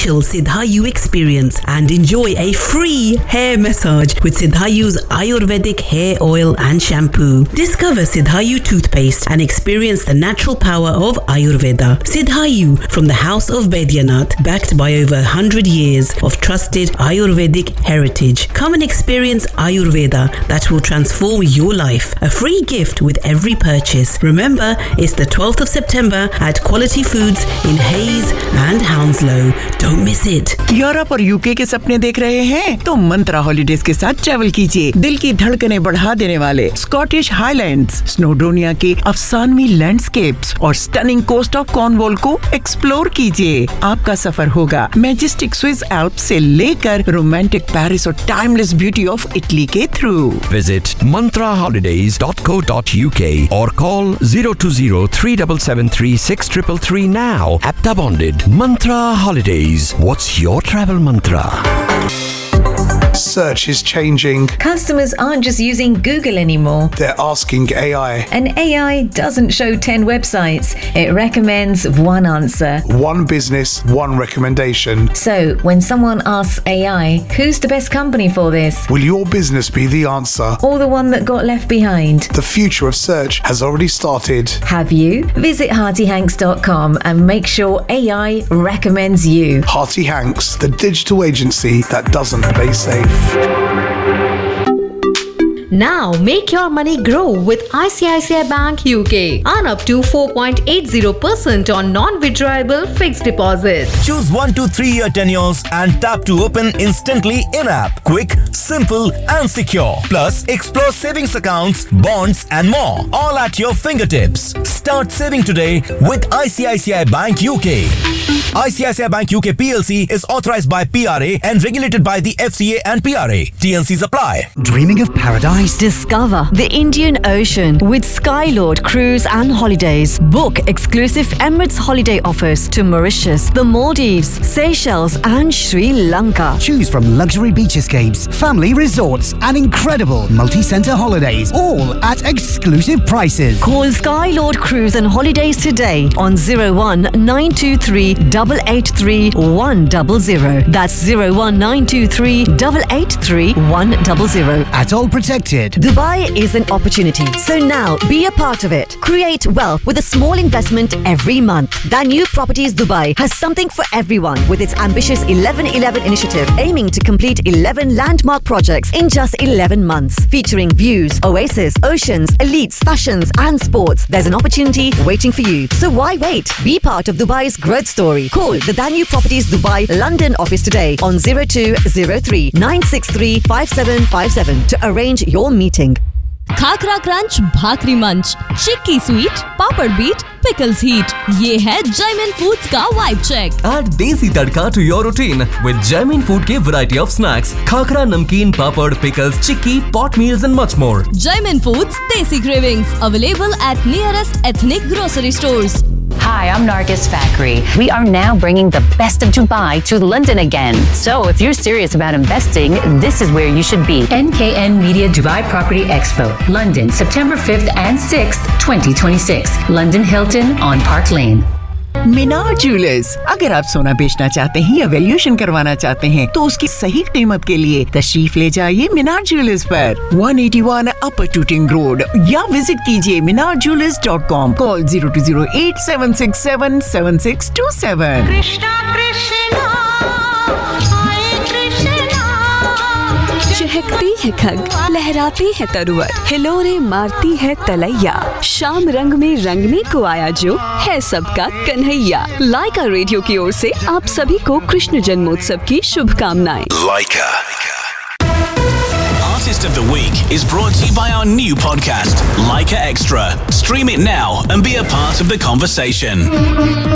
special Siddhayu experience and enjoy a free hair massage with Siddhayu's Ayurvedic hair oil and shampoo. Discover Siddhayu toothpaste and experience the natural power of Ayurveda. Siddhayu from the House of Baidyanath, backed by over 100 years of trusted Ayurvedic heritage. Come and experience Ayurveda that will transform your life. A free gift with every purchase. Remember, it's the 12th of September at Quality Foods in Hayes and Hounslow. Don't miss it. Europe और UK के सपने देख रहे हैं तो मंत्रा holidays के साथ travel कीजिए। दिल की धड़कनें बढ़ा देने वाले स्कॉटिश हाईलैंड्स, स्नोडोनिया के अफसानवी लैंडस्केप्स और स्टनिंग कोस्ट ऑफ कॉर्नवॉल को एक्सप्लोर कीजिए। आपका सफर होगा मैजेस्टिक स्विस एल्प्स से लेकर रोमांटिक पेरिस और टाइमलेस ब्यूटी ऑफ इटली के through. Visit mantraholidays.co.uk or call 020-3773-6333 now. Apta bonded. Mantra Holidays. What's your travel mantra? Search is changing. Customers aren't just using Google anymore. They're asking AI. And AI doesn't show 10 websites. It recommends one answer. One business, one recommendation. So, when someone asks AI, who's the best company for this? Will your business be the answer? Or the one that got left behind? The future of search has already started. Have you? Visit HeartyHanks.com and make sure AI recommends you. Hearty Hanks, the digital agency that doesn't play safe. Now make your money grow with ICICI Bank UK. Earn up to 4.80% on non-withdrawable fixed deposits. Choose 1 to 3 year tenures and tap to open instantly in-app. Quick, simple and secure. Plus, explore savings accounts, bonds and more. All at your fingertips. Start saving today with ICICI Bank UK. ICICI Bank UK PLC is authorized by PRA and regulated by the FCA and PRA. TNCs apply. Dreaming of paradise? Discover the Indian Ocean with Skylord Cruise and Holidays. Book exclusive Emirates holiday offers to Mauritius, the Maldives, Seychelles and Sri Lanka. Choose from luxury beach escapes, family resorts and incredible multi-center holidays, all at exclusive prices. Call Skylord Cruise and Holidays today on 01923 883 100. That's 01923 883 100. At all protected. Dubai is an opportunity, so now be a part of it. Create wealth with a small investment every month. Danu Properties Dubai has something for everyone with its ambitious 11-11 initiative, aiming to complete 11 landmark projects in just 11 months, featuring views, oasis, oceans, elites, fashions and sports. There's an opportunity waiting for you. So why wait? Be part of Dubai's growth story. Call the Danu Properties Dubai London office today on 0203 963 5757 to arrange your meeting. Khakhra crunch, भाकरी मंच, चिक्की sweet, पापड़ beat, pickles heat. ये है Jaymin foods का vibe check. Add देसी तड़का to your routine with Jaimin Food के variety of snacks, khakhra, नमकीन, पापड़, pickles, chikki, pot meals and much more. Jaimin Foods Desi Cravings, available at nearest ethnic grocery stores. Hi, I'm Nargis Fakri. We are now bringing the best of Dubai to London again. So if you're serious about investing, this is where you should be. NKN Media Dubai Property Expo, London, September 5th and 6th, 2026. London Hilton on Park Lane. Minar jewellers, अगर आप सोना बेचना चाहते हैं या valuation करवाना चाहते हैं तो उसकी सही कीमत के लिए तशरीफ ले जाइए मीनार ज्वेलर्स पर 181 अपर टूटिंग रोड या विजिट कीजिए minarjewelers.com. कॉल 020876772627. कृष्णा कृष्णा चहकती है खग, लहराती है तरुवर, हिलोरे मारती है तलैया, शाम रंग में रंगने को आया जो है सबका कन्हैया. लाइका रेडियो की ओर से आप सभी को कृष्ण जन्मोत्सव की शुभकामनाएं. Laika. Artist of the Week is brought to you by our new podcast, Laika Extra. Stream it now and be a part of the conversation.